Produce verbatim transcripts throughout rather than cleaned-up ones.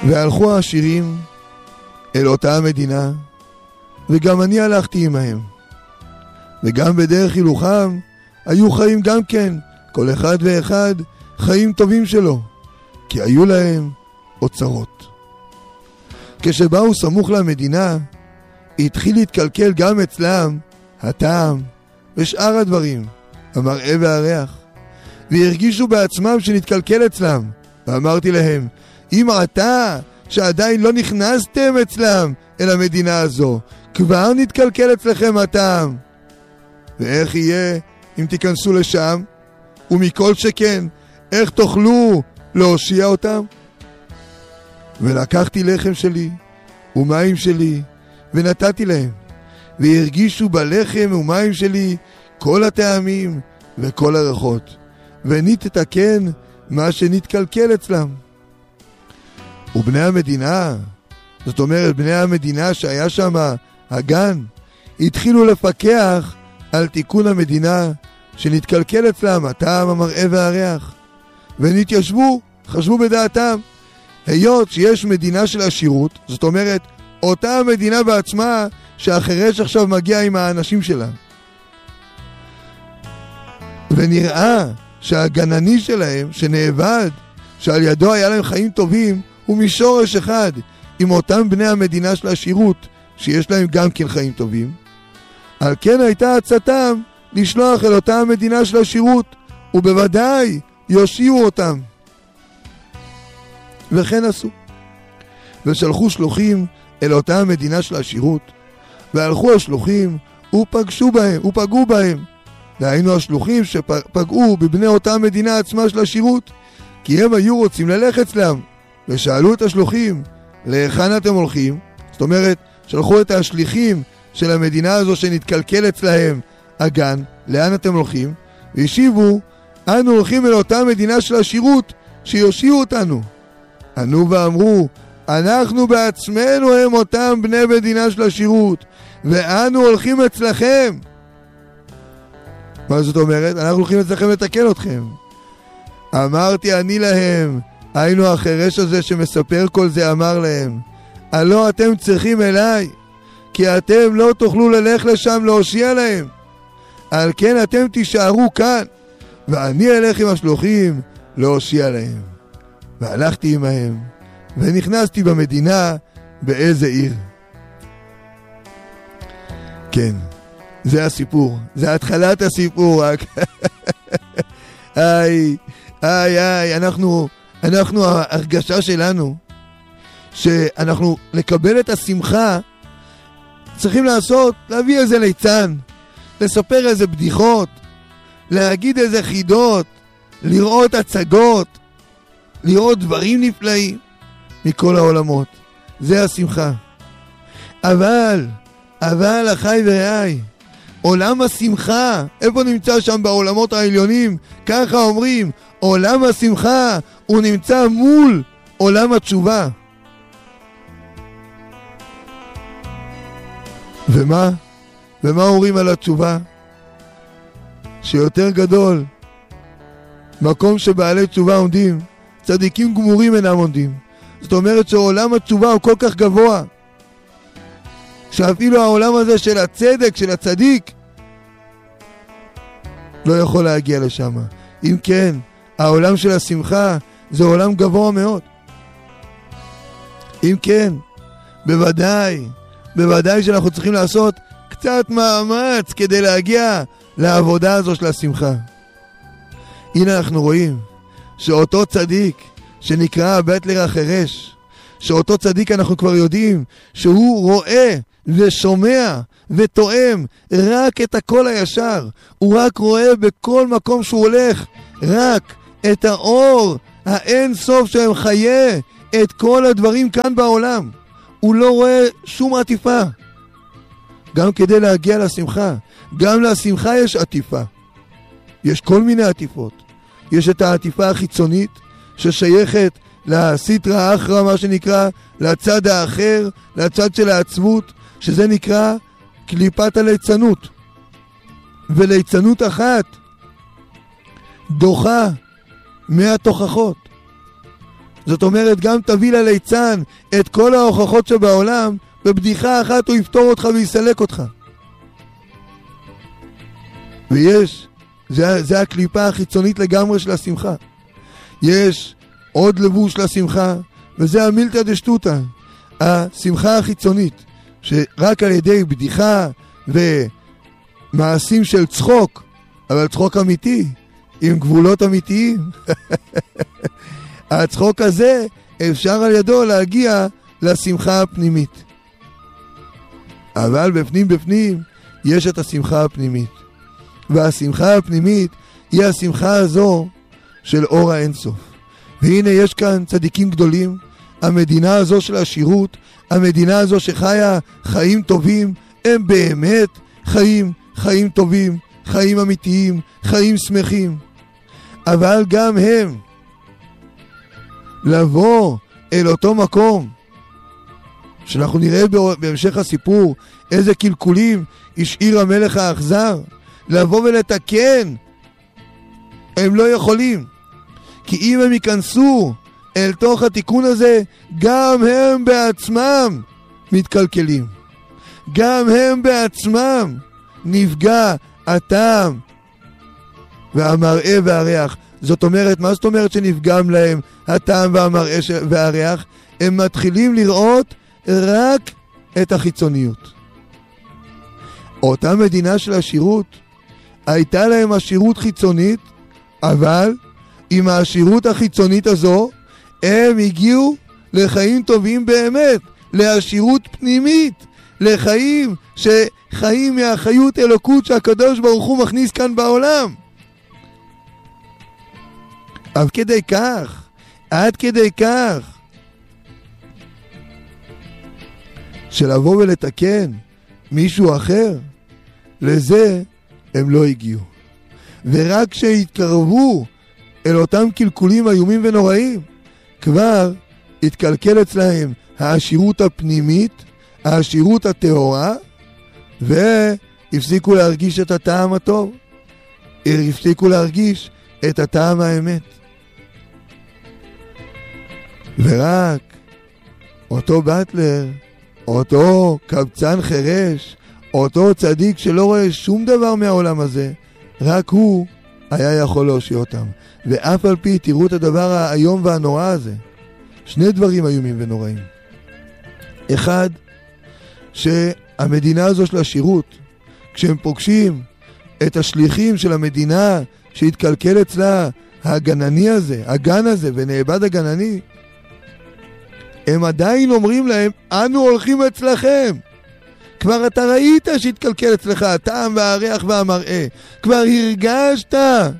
והלכו העשירים אל אותה המדינה, וגם אני הלכתי עמהם. וגם בדרך הילוכם היו חיים גם כן, כל אחד ואחד חיים טובים שלו, כי היו להם אוצרות. כשבאו סמוך למדינה, התחיל להתקלקל גם אצלם הטעם ושאר הדברים, המראה והריח, והרגישו בעצמם שנתקלקל אצלם. ואמרתי להם, אם עתה שעדיין לא נכנסתם אצלם אל המדינה הזו, כבר נתקלקל אצלכם הטעם. ואיך יהיה אם תיכנסו לשם? ומכל שכן, איך תוכלו להושיע אותם? ולקחתי לחם שלי ומים שלי ונתתי להם, והרגישו בלחם ומים שלי כל הטעמים וכל הריחות, ונתתקן מה שנתקלקל אצלם. ובני המדינה, זאת אומרת בני המדינה שהיה שם הגן, התחילו לפקח על תיקון המדינה שנתקלקל אצלם הטעם, המראה והריח, ונתיישבו, חשבו בדעתם, היות שיש מדינה של עשירות, זאת אומרת אותה המדינה בעצמה שהחרש עכשיו מגיע עם האנשים שלה, ונראה שהגנני שלהם שנאבד, שעל ידו היה להם חיים טובים, הוא משורש אחד עם אותם בני המדינה של העשירות שיש להם גם כן חיים טובים. על כן הייתה הצעתם לשלוח אל אותה המדינה של העשירות, ובוודאי יושיעו אותם. וכן עשו. ושלחו שלוחים אל אותה המדינה של העשירות, והלכו השלוחים ופגשו בהם, ופגעו בהם. דהיינו השלוחים שפגעו בבני אותה מדינה עצמה של העשירות, כי הם היו רוצים ללכת אצלם. ושאלו את השלוחים, להיכן אתם הולכים? זאת אומרת, שלחו את השליחים של המדינה הזו שנתקלקל אצלהם הגן, לאן אתם הולכים? והשיבו, אנו הולכים אל אותה מדינה של העשירות שיושיעו אותנו. ענו ואמרו, אנחנו בעצמנו הם אותם בני מדינה של העשירות, ואנו הולכים אצלכם. מה זאת אומרת? אנחנו הולכים אצלכם לתקן אתכם. אמרתי אני להם, היינו החרש הזה שמספר כל זה אמר להם, הלא אתם צריכים אליי, כי אתם לא תוכלו ללך לשם להושיע להם. על כן אתם תישארו כאן, ואני אלך עם השלוחים להושיע להם. והלכתי עמהם, ונכנסתי במדינה באיזה עיר. כן, זה הסיפור, זה התחלת הסיפור רק. איי, איי, איי, אנחנו, אנחנו, ההרגשה שלנו, שאנחנו לקבל את השמחה, צריכים לעשות, להביא איזה ליצן, לספר איזה בדיחות, להגיד איזה חידות, לראות הצגות, לראות דברים נפלאים מכל העולמות. זה השמחה. אבל, אבל אחי ורעי, עולם השמחה, איפה נמצא שם בעולמות העליונים? ככה אומרים, עולם השמחה הוא נמצא מול עולם התשובה. ומה? ומה אומרים על התשובה? שיותר גדול, מקום שבעלי תשובה עומדים, צדיקים גמורים אינם עומדים. זאת אומרת שעולם התשובה הוא כל כך גבוה, שאפילו העולם הזה של הצדק, של הצדיק, לא יכול להגיע לשם. אם כן, העולם של השמחה זה עולם גבוה מאוד. אם כן, בוודאי, בוודאי שאנחנו צריכים לעשות קצת מאמץ כדי להגיע לעבודה הזו של השמחה. הנה אנחנו רואים שאותו צדיק שנקרא בטלר החרש, שאותו צדיק אנחנו כבר יודעים שהוא רואה ושומע ותואם רק את הקול הישר. הוא רק רואה בכל מקום שהוא הולך רק את האור האין סוף שהם חיה את כל הדברים כאן בעולם. הוא לא רואה שום עטיפה. גם כדי להגיע לשמחה, גם לשמחה יש עטיפה. יש כל מיני עטיפות. יש את העטיפה החיצונית ששייכת לסיטרא אחרא, מה שנקרא, לצד האחר, לצד של העצבות, שזה נקרא קליפת הליצנות. וליצנות אחת דוחה מאה תוכחות. זאת אומרת, גם תביא לליצן את כל ההוכחות שבעולם, בבדיחה אחת הוא יפתור אותך ויסלק אותך. ויש, זה, זה הקליפה החיצונית לגמרי של השמחה. יש עוד לבוש לשמחה, וזה המילתא דשטותא, השמחה החיצונית, שרק על ידי בדיחה ומעשים של צחוק, אבל צחוק אמיתי, עם גבולות אמיתיים. הצחוק הזה אפשר על ידו להגיע לשמחה הפנימית. אבל בפנים בפנים יש את השמחה הפנימית. והשמחה הפנימית היא השמחה הזו של אור האינסוף. והנה יש כאן צדיקים גדולים, המדינה הזו של השירות, המדינה הזו שחיה חיים טובים, הם באמת חיים, חיים טובים, חיים אמיתיים, חיים שמחים. אבל גם הם, לבוא אל אותו מקום, שאנחנו נראה בהמשך הסיפור, איזה קלקולים השאיר המלך האכזר, לבוא ולתקן, הם לא יכולים. כי אם הם ייכנסו אל תוך התיקון הזה, גם הם בעצמם מתקלקלים. גם הם בעצמם נפגע הטעם והמראה והריח. זאת אומרת, מה זאת אומרת שנפגם להם הטעם והמראה והריח? הם מתחילים לראות רק את החיצוניות. אותה מדינה של השירות, הייתה להם השירות חיצונית, אבל עם השירות החיצונית הזו, הם הגיעו לחיים טובים באמת, להשירות פנימית, לחיים שחיים מהחיות אלוקות שהקדוש ברוך הוא מכניס כאן בעולם. עד כדי כך, עד כדי כך, שלבוא ולתקן מישהו אחר, לזה הם לא הגיעו. ורק כשהתקרבו אל אותם קלקולים איומים ונוראים, כבר התקלקל אצלהם העשירות הפנימית, העשירות הטהורה, והפסיקו להרגיש את הטעם הטוב, הפסיקו להרגיש את הטעם האמת. ורק אותו בטלר, אותו קבצן חרש, אותו צדיק שלא רואה שום דבר מהעולם הזה, רק הוא היה יכול להושיע אותם. ואף על פי, תראו את הדבר האיום והנורא הזה. שני דברים איומים ונוראים. אחד, שהמדינה הזו של השירות, כשהם פוגשים את השליחים של המדינה שהתקלקל אצלה הגנני הזה, הגן הזה, ונאבד הגנני, הם עדיין אומרים להם, אנו הולכים אצלכם. כבר אתה ראית שהתקלקל אצלך הטעם והריח והמראה. כבר הרגשת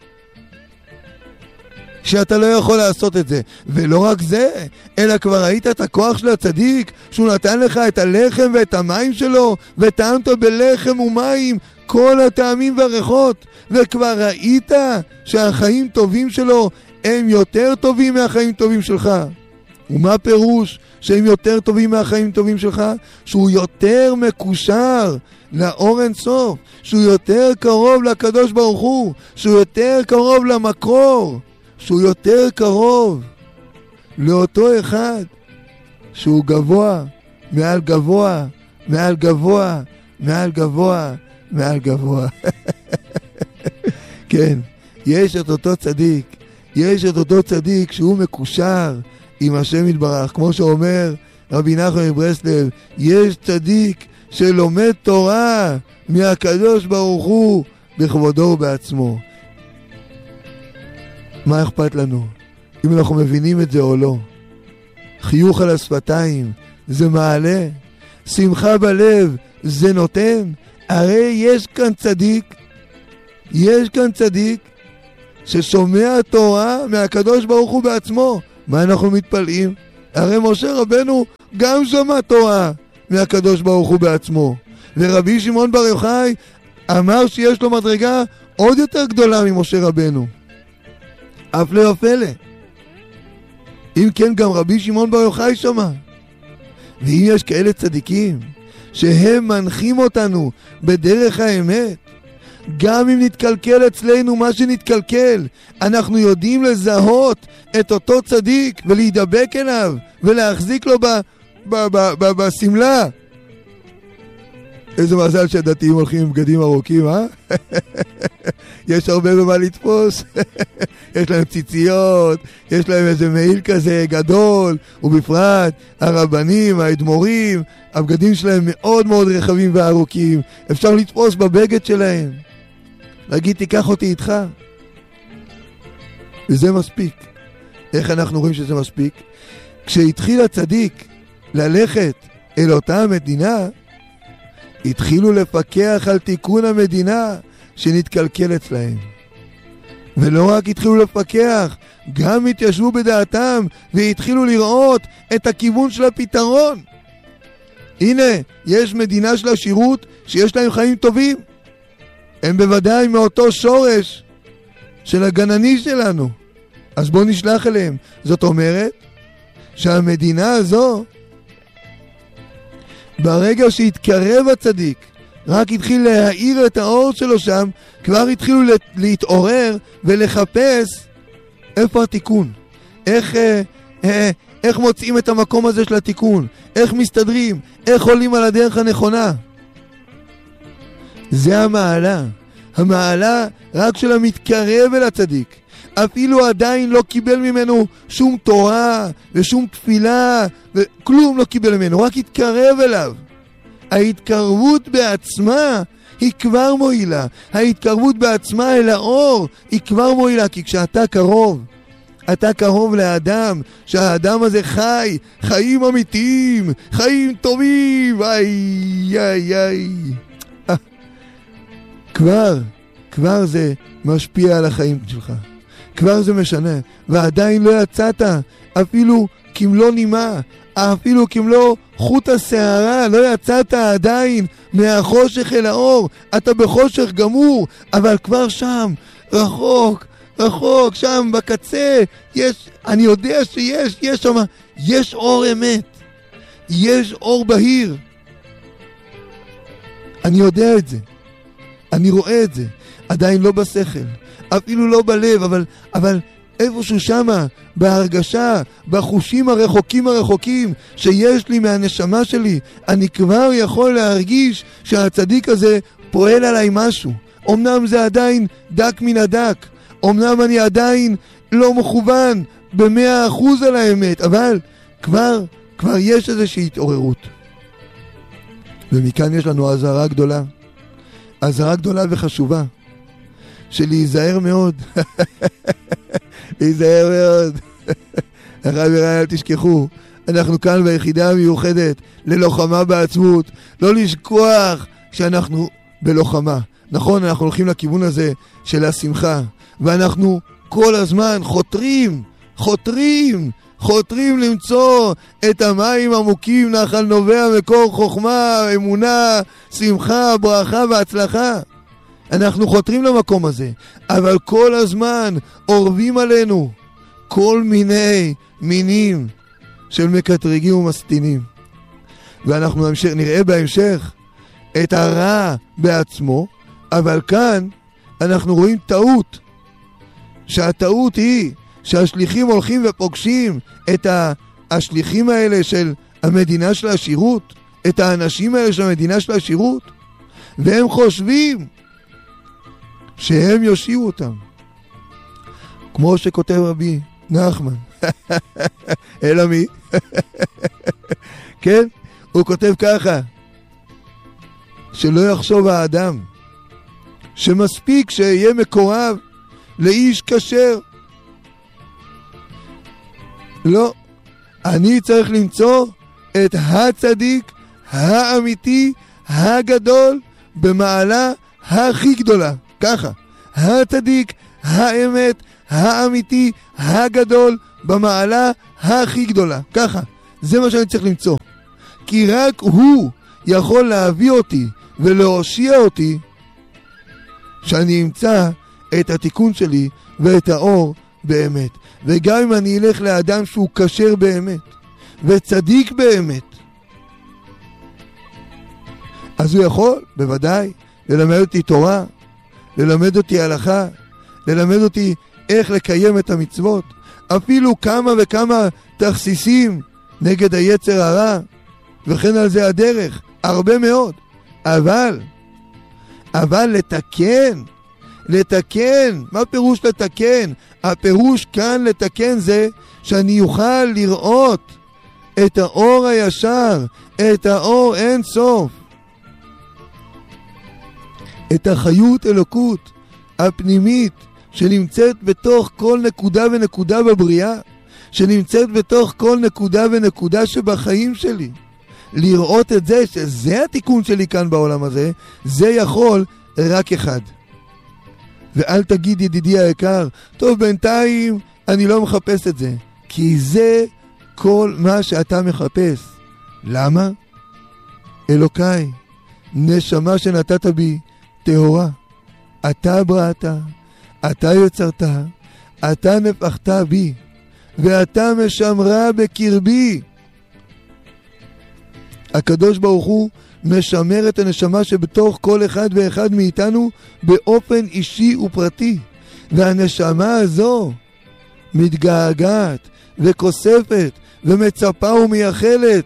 שאתה לא יכול לעשות את זה. ולא רק זה, אלא כבר ראית את הכוח של הצדיק, שהוא נתן לך את הלחם ואת המים שלו, וטעמת בלחם ומים כל הטעמים והריחות, וכבר ראית שהחיים טובים שלו הם יותר טובים מהחיים טובים שלך. ומה פירוש שהם יותר טובים מהחיים טובים שלך? שהוא יותר מקושר לאור אין סוף, שהוא יותר קרוב לקדוש ברוך הוא, שהוא יותר קרוב למקור, שהוא יותר קרוב לאותו אחד שהוא גבוה, מעל גבוה, מעל גבוה, מעל גבוה, מעל גבוה. כן, יש את אותו צדיק, יש את אותו צדיק שהוא מקושר עם השם יתברך, כמו שאומר רבי נחמן מברסלב, יש צדיק שלומד תורה מהקדוש ברוך הוא בכבודו ובעצמו. מה אכפת לנו אם אנחנו מבינים את זה או לא? חיוך על השפתיים זה מעלה, שמחה בלב זה נותן. הרי יש כאן צדיק, יש כאן צדיק ששומע תורה מהקדוש ברוך הוא בעצמו. מה אנחנו מתפלאים? הרי משה רבנו גם שמע תורה מהקדוש ברוך הוא בעצמו, ורבי שמעון בר יוחאי אמר שיש לו מדרגה עוד יותר גדולה ממשה רבנו. אף לא יפלא. אם כן, גם רבי שמעון בר יוחאי שמע. ואם יש כאלה צדיקים שהם מנחים אותנו בדרך האמת, גם אם נתקלקל אצלנו מה שנתקלקל, אנחנו יודעים לזהות את אותו צדיק ולהידבק אליו ולהחזיק לו ב, ב, ב, ב, בסמלה. איזה מזל שהדתיים הולכים עם בגדים ארוכים, אה? יש הרבה במה לתפוס. יש להם ציציות, יש להם איזה מעיל כזה גדול, ובפרט הרבנים, האדמו"רים, הבגדים שלהם מאוד מאוד רחבים וארוכים. אפשר לתפוס בבגד שלהם. להגיד, תיקח אותי איתך. וזה מספיק. איך אנחנו רואים שזה מספיק? כשהתחיל הצדיק ללכת אל אותה המדינה, התחילו לפקח על תיקון המדינה שנתקלקל אצלהם. ולא רק התחילו לפקח, גם התיישבו בדעתם והתחילו לראות את הכיוון של הפתרון. הנה, יש מדינה של השירות שיש להם חיים טובים. הם בוודאי מאותו שורש של הגנני שלנו. אז בואו נשלח אליהם. זאת אומרת שהמדינה הזו, ברגע שהתקרב הצדיק, רק התחיל להאיר את האור שלו שם, כבר התחילו להתעורר ולחפש איפה התיקון. איך, אה, אה, איך מוצאים את המקום הזה של התיקון? איך מסתדרים? איך עולים על הדרך הנכונה? זה המעלה. המעלה רק של המתקרב אל הצדיק. אפילו עדיין לא קיבל ממנו שום תורה ושום תפילה וכלום לא קיבל ממנו, רק התקרב אליו. ההתקרבות בעצמה היא כבר מועילה. ההתקרבות בעצמה אל האור היא כבר מועילה, כי כשאתה קרוב, אתה קרוב לאדם, שהאדם הזה חי, חיים אמיתיים, חיים טובים, איי איי איי. כבר, כבר זה משפיע על החיים שלך. כבר זה משנה, ועדיין לא יצאת, אפילו כמלוא נימה, אפילו כמלוא חוט השערה, לא יצאת עדיין מהחושך אל האור, אתה בחושך גמור, אבל כבר שם, רחוק, רחוק, שם בקצה, יש, אני יודע שיש, יש שם, יש אור אמת, יש אור בהיר. אני יודע את זה, אני רואה את זה, עדיין לא בשכל, אפילו לא בלב, אבל, אבל איפשהו שמה, בהרגשה, בחושים הרחוקים הרחוקים שיש לי מהנשמה שלי, אני כבר יכול להרגיש שהצדיק הזה פועל עליי משהו. אמנם זה עדיין דק מן הדק, אמנם אני עדיין לא מכוון במאה אחוז על האמת, אבל כבר, כבר יש איזושהי התעוררות. ומכאן יש לנו עזרה גדולה, עזרה גדולה וחשובה, שלהיזהר מאוד, להיזהר מאוד. אחי ורעי, אל תשכחו, אנחנו כאן ביחידה המיוחדת ללוחמה בעצמות, לא לשכוח שאנחנו בלוחמה. נכון, אנחנו הולכים לכיוון הזה של השמחה, ואנחנו כל הזמן חותרים, חותרים, חותרים למצוא את המים עמוקים, נחל נובע, מקור חוכמה, אמונה, שמחה, ברכה והצלחה. אנחנו חותרים למקום הזה, אבל כל הזמן אורבים עלינו כל מיני מינים של מקטרגים ומסטינים. ואנחנו נמשיך, נראה בהמשך את הרע בעצמו, אבל כאן אנחנו רואים טעות, שהטעות היא שהשליחים הולכים ופוגשים את השליחים האלה של המדינה של השירות, את האנשים האלה של המדינה של השירות, והם חושבים שהם יושיעו אותם. כמו שכותב רבי נחמן. אלא מי? כן? הוא כותב ככה, שלא יחשוב האדם שמספיק שיהיה מקורב לאיש כשר. לא, אני צריך למצוא את הצדיק האמיתי הגדול במעלה הכי גדולה. ככה, הצדיק האמת האמיתי הגדול במעלה הכי גדולה. ככה, זה מה שאני צריך למצוא. כי רק הוא יכול להביא אותי ולהושיע אותי, שאני אמצא את התיקון שלי ואת האור באמת. וגם אם אני אלך לאדם שהוא כשר באמת וצדיק באמת, אז הוא יכול בוודאי ללמד אותי תורה, ללמד אותי הלכה, ללמד אותי איך לקיים את המצוות, אפילו כמה וכמה תכסיסים נגד היצר הרע, וכן על זה הדרך, הרבה מאוד. אבל, אבל לתקן, לתקן, מה פירוש לתקן? הפירוש כאן לתקן זה שאני אוכל לראות את האור הישר, את האור אין סוף, את החיות אלוקות הפנימית שנמצאת בתוך כל נקודה ונקודה בבריאה, שנמצאת בתוך כל נקודה ונקודה שבחיים שלי. לראות את זה, שזה התיקון שלי כאן בעולם הזה, זה יכול רק אחד. ואל תגיד ידידי היקר, טוב בינתיים אני לא מחפש את זה, כי זה כל מה שאתה מחפש. למה? אלוקיי, נשמה שנתת בי, טהורה, אתה בראת, אתה יצרת, אתה נפחת בי, ואתה משמרה בקרבי. הקדוש ברוך הוא משמר את הנשמה שבתוך כל אחד ואחד מאיתנו באופן אישי ופרטי, והנשמה הזו מתגעגעת וכוספת ומצפה ומייחלת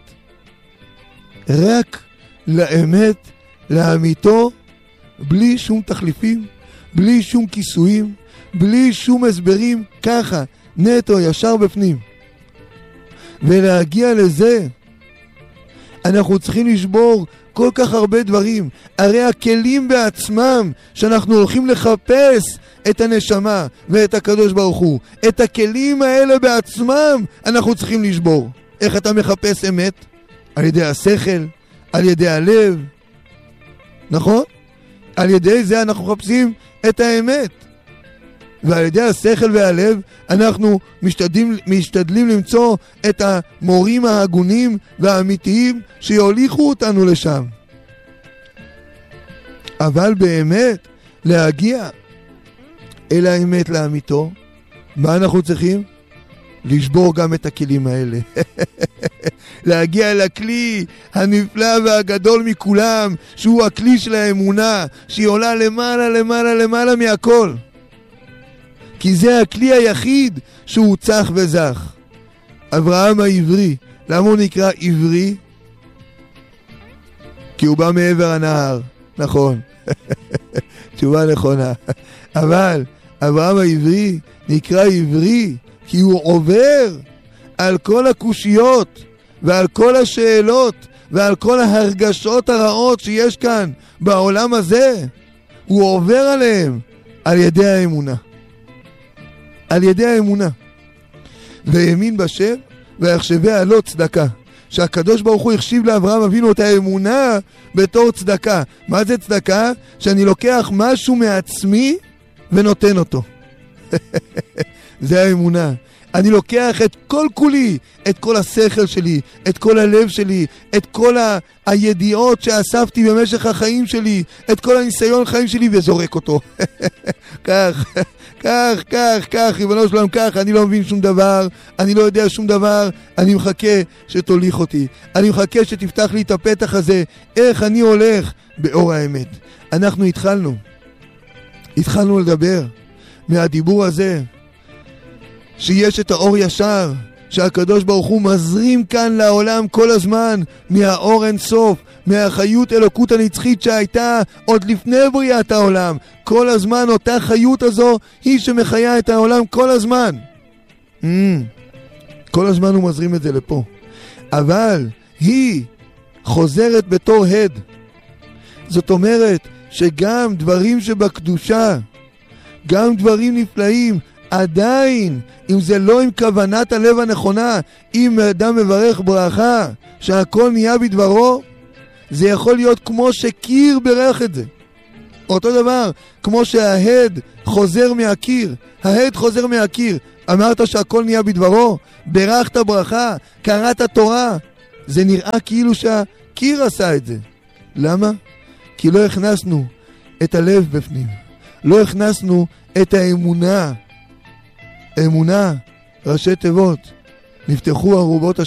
רק לאמת, לאמיתו, בלי שום תחליפים, בלי שום כיסויים, בלי שום הסברים, ככה, נטו, ישר בפנים. ולהגיע לזה, אנחנו צריכים לשבור כל כך הרבה דברים. הרי הכלים בעצמם שאנחנו הולכים לחפש את הנשמה ואת הקדוש ברוך הוא, את הכלים האלה בעצמם אנחנו צריכים לשבור. איך אתה מחפש אמת? על ידי השכל, על ידי הלב, נכון? על ידי זה אנחנו מחפשים את האמת, ועל ידי השכל והלב אנחנו משתדלים, משתדלים למצוא את המורים ההגונים והאמיתיים שיוליכו אותנו לשם. אבל באמת להגיע אל האמת לאמיתו, מה אנחנו צריכים? לשבור גם את הכלים האלה. להגיע אל הכלי הנפלא והגדול מכולם, שהוא הכלי של האמונה, שהיא עולה למעלה למעלה למעלה מהכל. כי זה הכלי היחיד שהוא צח וזך. אברהם העברי, למה הוא נקרא עברי? כי הוא בא מעבר הנהר, נכון. תשובה נכונה. אבל אברהם העברי נקרא עברי כי הוא עובר על כל הקושיות ועל כל השאלות ועל כל ההרגשות הרעות שיש כאן בעולם הזה. הוא עובר עליהם על ידי האמונה. על ידי האמונה. והאמין בשם ויחשביה לו צדקה. שהקדוש ברוך הוא החשיב לאברהם אבינו את האמונה בתור צדקה. מה זה צדקה? שאני לוקח משהו מעצמי ונותן אותו. זה האמונה. אני לוקח את כל כולי, את כל השכל שלי, את כל הלב שלי, את כל ה- הידיעות שאספתי במשך החיים שלי, את כל הניסיון חיים שלי וזורק אותו. כך, כך, כך, כך, ריבונו שלום, כך, אני לא מבין שום דבר, אני לא יודע שום דבר, אני מחכה שתוליך אותי, אני מחכה שתפתח לי את הפתח הזה, איך אני הולך באור האמת. אנחנו התחלנו, התחלנו לדבר מהדיבור הזה, שיש את האור ישר, שהקדוש ברוך הוא מזרים כאן לעולם כל הזמן, מהאור אין סוף, מהחיות אלוקות הנצחית שהייתה עוד לפני בריאת העולם. כל הזמן אותה חיות הזו היא שמחיה את העולם כל הזמן. Mm, כל הזמן הוא מזרים את זה לפה. אבל היא חוזרת בתור הד. זאת אומרת שגם דברים שבקדושה, גם דברים נפלאים, עדיין, אם זה לא עם כוונת הלב הנכונה, אם אדם מברך ברכה, שהכל נהיה בדברו, זה יכול להיות כמו שקיר ברך את זה. אותו דבר, כמו שההד חוזר מהקיר, ההד חוזר מהקיר, אמרת שהכל נהיה בדברו, ברכת ברכה, קראת תורה, זה נראה כאילו שהקיר עשה את זה. למה? כי לא הכנסנו את הלב בפנים, לא הכנסנו את האמונה. אמונה, ראשי תיבות, נפתחו ארובות